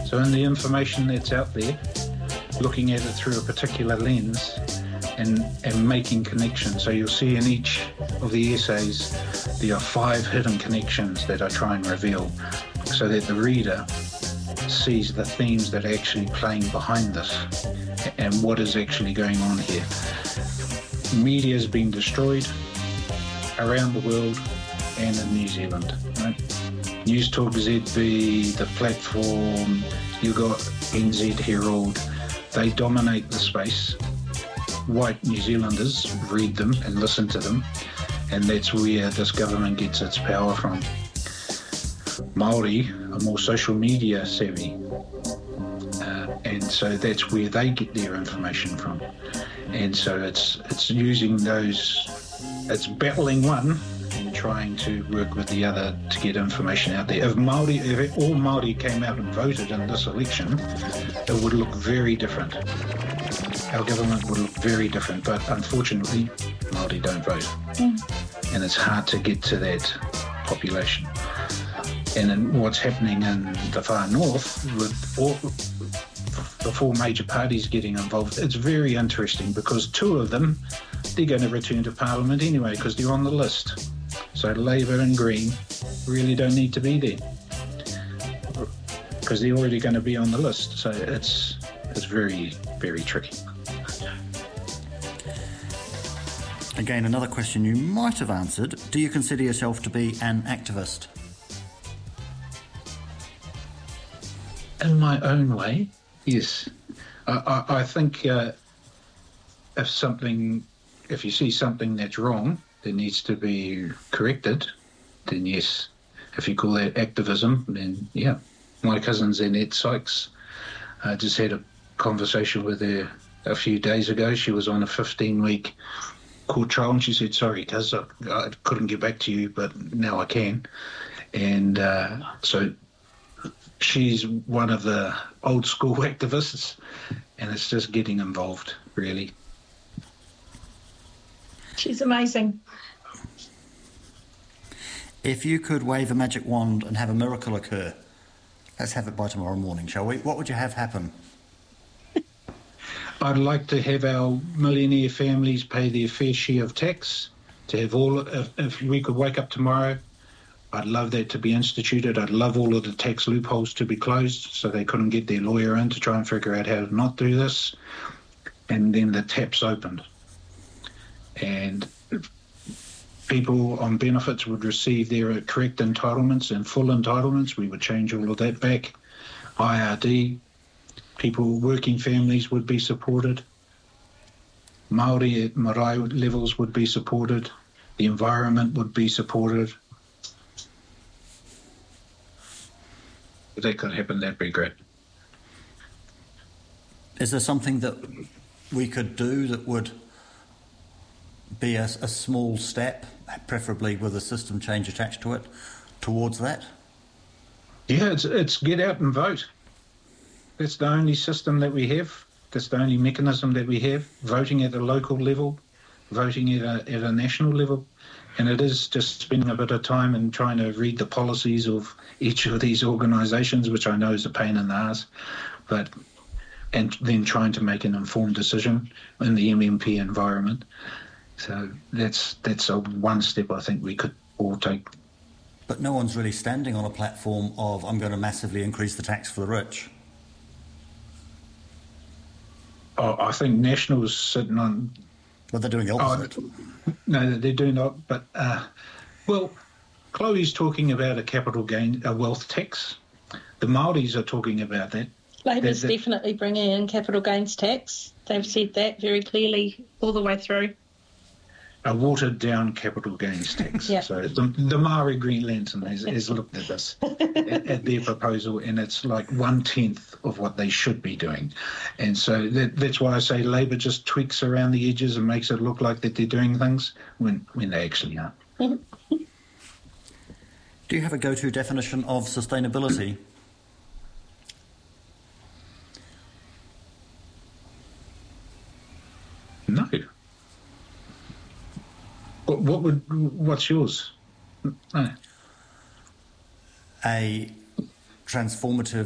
So in the information that's out there, looking at it through a particular lens and making connections. So you'll see in each of the essays there are 5 hidden connections that I try and reveal so that the reader sees the themes that are actually playing behind this and what is actually going on here. Media has been destroyed around the world and in New Zealand. Right? News Talk ZB, the platform, you got NZ Herald, they dominate the space. White New Zealanders read them and listen to them, and that's where this government gets its power from. Māori are more social media savvy, and so that's where they get their information from. And so it's using those, it's battling one and trying to work with the other to get information out there. If all Māori came out and voted in this election, it would look very different. Our government would look very different, but unfortunately, Māori don't vote. And it's hard to get to that population. And in what's happening in the far north, with all the 4 major parties getting involved, it's very interesting because 2 of them, they're going to return to Parliament anyway because they're on the list. So Labour and Green really don't need to be there because they're already going to be on the list. So it's very, very tricky. Again, another question you might have answered. Do you consider yourself to be an activist? In my own way, yes. I think if you see something that's wrong that needs to be corrected, then yes. If you call that activism, then yeah. My cousin Zanette Sykes, I just had a conversation with her a few days ago. She was on a 15-week court trial, and she said, sorry, cuz I couldn't get back to you, but now I can. And so she's one of the old school activists, and it's just getting involved, really. She's amazing. If you could wave a magic wand and have a miracle occur, let's have it by tomorrow morning, shall we? What would you have happen? I'd like to have our millionaire families pay their fair share of tax, to have if we could wake up tomorrow, I'd love that to be instituted. I'd love all of the tax loopholes to be closed so they couldn't get their lawyer in to try and figure out how to not do this. And then the taps opened. And people on benefits would receive their correct entitlements and full entitlements. We would change all of that back. IRD, people, working families would be supported. Māori at marae levels would be supported. The environment would be supported. If that could happen, that'd be great. Is there something that we could do that would be a small step, preferably with a system change attached to it, towards that? Yeah, it's get out and vote. That's the only system that we have. That's the only mechanism that we have. Voting at a local level, voting at a national level. And it is just spending a bit of time and trying to read the policies of each of these organisations, which I know is a pain in the ass, and then trying to make an informed decision in the MMP environment. So that's a one step I think we could all take. But no one's really standing on a platform of, I'm going to massively increase the tax for the rich. Oh, I think National's sitting on... But they're doing the opposite. No, they're doing that. But, well, Chloe's talking about a wealth tax. The Māoris are talking about that. Labour's definitely bringing in capital gains tax. They've said that very clearly all the way through. A watered-down capital gains tax. Yeah. So the Maori Green Lantern has looked at this, at their proposal, and it's like 1/10 of what they should be doing. And so that's why I say Labour just tweaks around the edges and makes it look like that they're doing things when they actually aren't. Do you have a go-to definition of sustainability? No. What's yours? No. A transformative